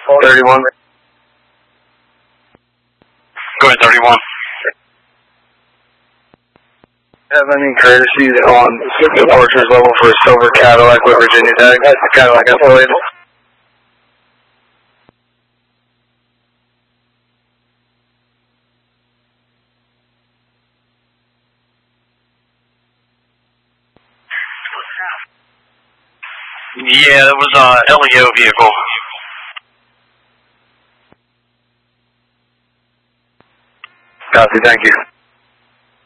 31. Go ahead, 31. Have any courtesies on departures level for a silver Cadillac with Virginia tag? Cadillac Escalade. Yeah, that was a LEO vehicle. Copy, thank you.